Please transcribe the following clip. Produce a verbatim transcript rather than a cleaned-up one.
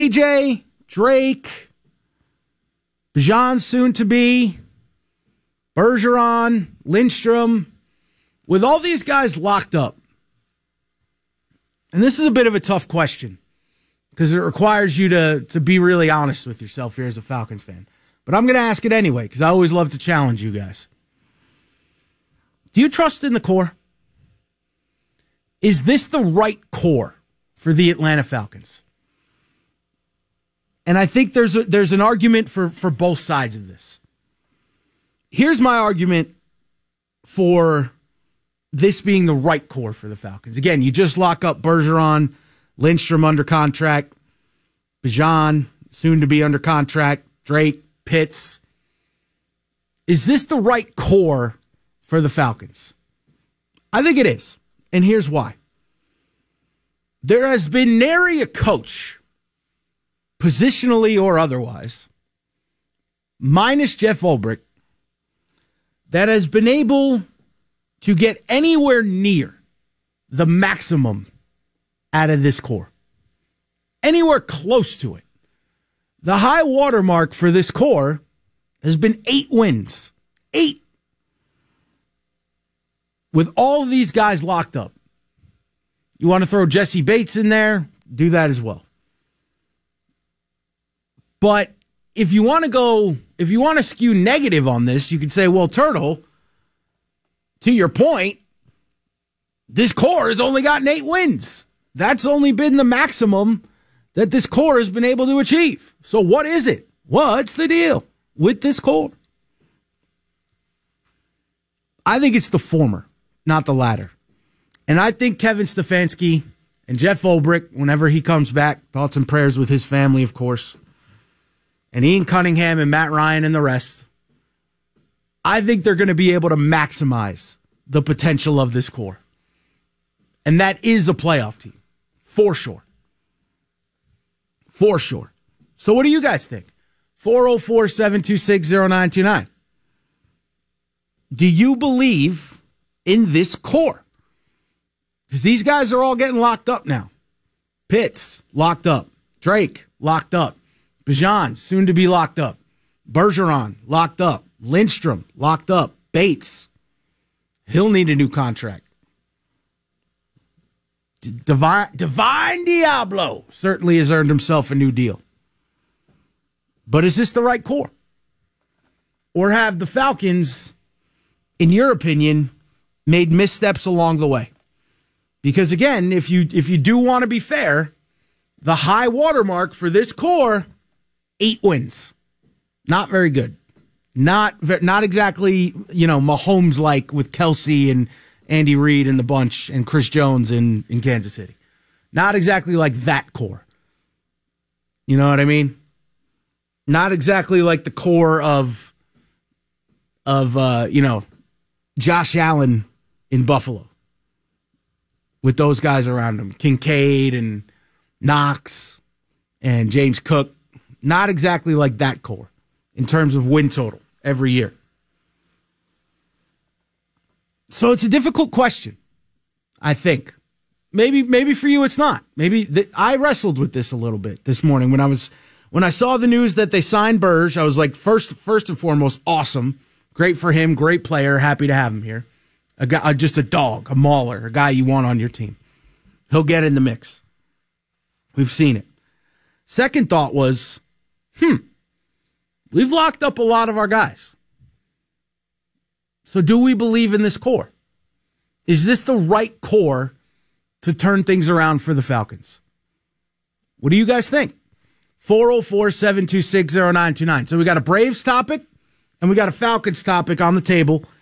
A J, Drake, Bijan soon to be, Bergeron, Lindstrom, with all these guys locked up. And this is a bit of a tough question because it requires you to, to be really honest with yourself here as a Falcons fan. But I'm going to ask it anyway because I always love to challenge you guys. Do you trust in the core? Is this the right core for the Atlanta Falcons? And I think there's a, there's an argument for, for both sides of this. Here's my argument for this being the right core for the Falcons. Again, you just lock up Bergeron, Lindstrom under contract, Bijan soon to be under contract, Drake, Pitts. Is this the right core for the Falcons? I think it is. And here's why. There has been nary a coach, positionally or otherwise, minus Jeff Ulbrich, that has been able to get anywhere near the maximum out of this core. Anywhere close to it. The high watermark for this core has been eight wins. Eight. With all of these guys locked up. You want to throw Jesse Bates in there? Do that as well. But if you want to go, if you want to skew negative on this, you could say, well, Turtle, to your point, this core has only gotten eight wins. That's only been the maximum that this core has been able to achieve. So what is it? What's the deal with this core? I think it's the former, not the latter. And I think Kevin Stefanski and Jeff Ulbrich, whenever he comes back, thoughts and prayers with his family, of course, and Ian Cunningham and Matt Ryan and the rest, I think they're going to be able to maximize the potential of this core. And that is a playoff team, for sure. For sure. So what do you guys think? four oh four, seven two six, oh nine two nine. Do you believe in this core? Because these guys are all getting locked up now. Pitts, locked up. Drake, locked up. Bijan, soon to be locked up. Bergeron, locked up. Lindstrom, locked up. Bates, he'll need a new contract. D- Divine, Divine Diablo certainly has earned himself a new deal. But is this the right core? Or have the Falcons, in your opinion, made missteps along the way? Because again, if you if you do want to be fair, the high watermark for this core, eight wins. Not very good. Not not exactly, you know, Mahomes-like with Kelsey and Andy Reid and the bunch and Chris Jones in, in Kansas City. Not exactly like that core. You know what I mean? Not exactly like the core of, of uh, you know, Josh Allen in Buffalo. With those guys around him. Kincaid and Knox and James Cook. Not exactly like that core in terms of win total every year. So it's a difficult question, I think. Maybe maybe for you it's not. Maybe th- I wrestled with this a little bit this morning when I was when I saw the news that they signed Burge. I was like, first first and foremost, awesome. Great for him, great player, happy to have him here. A guy, just a dog, a mauler, a guy you want on your team. He'll get in the mix. We've seen it. Second thought was, hmm, we've locked up a lot of our guys. So do we believe in this core? Is this the right core to turn things around for the Falcons? What do you guys think? four oh four, seven two six, oh nine two nine. So we got a Braves topic and we got a Falcons topic on the table.